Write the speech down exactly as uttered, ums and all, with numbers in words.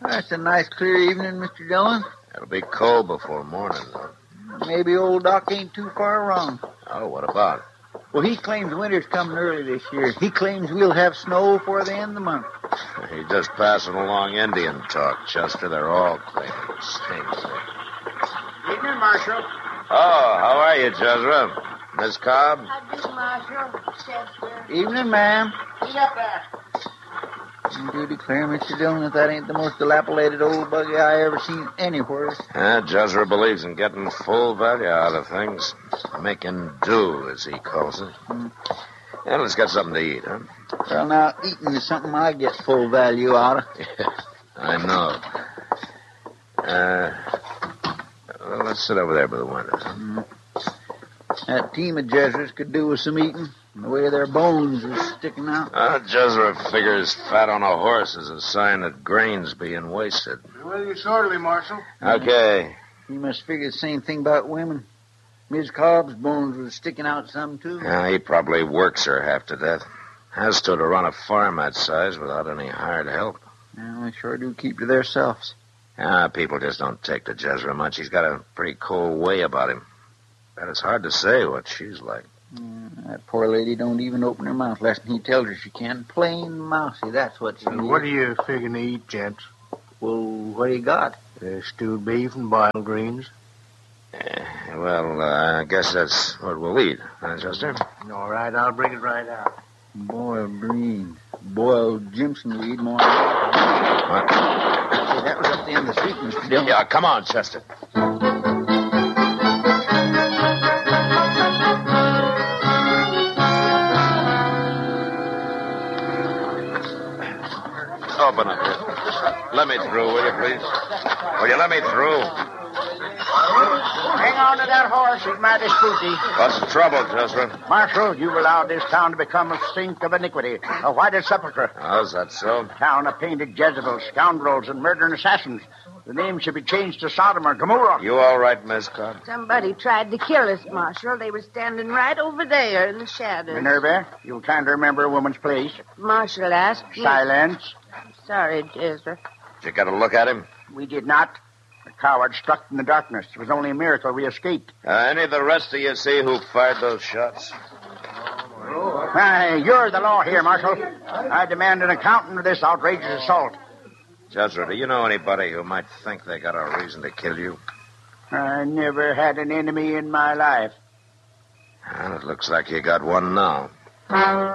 That's a nice clear evening, Mister Dillon. It'll be cold before morning, though. Maybe old Doc ain't too far wrong. Oh, what about? Well, he claims winter's coming early this year. He claims we'll have snow before the end of the month. He's just passing along Indian talk, Chester. They're all claiming the same thing. Evening, Marshal. Oh, how are you, Jezra? Miss Cobb? I do, Marshal. Chester. Evening, ma'am. Eat up there. You do declare, Mister Dillon, that that ain't the most dilapidated old buggy I ever seen anywhere. Yeah, Jezra believes in getting full value out of things. Making do, as he calls it. Hmm. Yeah, let's get something to eat, huh? Well, now, eating is something I get full value out of. Yeah, I know. Uh, well, let's sit over there by the window. Hmm. That team of Jesuits could do with some eating. The way their bones are sticking out. Uh, Jezra figures fat on a horse is a sign that grain's being wasted. Well, you're sorely, Marshal. Okay. He must figure the same thing about women. Miz Cobb's bones were sticking out some, too. Yeah, he probably works her half to death. Has to to run a farm that size without any hired help. Well, they sure do keep to theirselves. Ah, people just don't take to Jezra much. He's got a pretty cold way about him. But it's hard to say what she's like. Yeah, that poor lady don't even open her mouth less than he tells her she can. Plain mousy, that's what she Well, is. what are you figuring to eat, gents? Well, what do you got? Uh, stewed beef and boiled greens. Eh, well, uh, I guess that's what we'll eat, huh, Chester? All right, I'll bring it right out. Boiled greens. Boiled Jimson weed more. What? Hey, that was up the end of the street, Mister Dillon. Yeah, come on, Chester. Open up here. Let me through, will you, please? Will you let me through? Hang on to that horse. He's mighty spooky. What's the trouble, Jezra? Marshal, you've allowed this town to become a sink of iniquity, a whited sepulchre. Oh, is that so? Town of painted Jezebels, scoundrels, and murdering assassins. The name should be changed to Sodom or Gomorrah. You all right, Miss Cobb? Somebody tried to kill us, Marshal. They were standing right over there in the shadows. Minerva, you'll kindly remember a woman's place. Marshal asked me. Silence. Sorry, Jezra. Did you get a look at him? We did not. The coward struck in the darkness. It was only a miracle we escaped. Uh, any of the rest of you see who fired those shots? Why, you're the law here, Marshal. I demand an accountant of this outrageous assault. Jezra, do you know anybody who might think they got a reason to kill you? I never had an enemy in my life. Well, it looks like you got one now.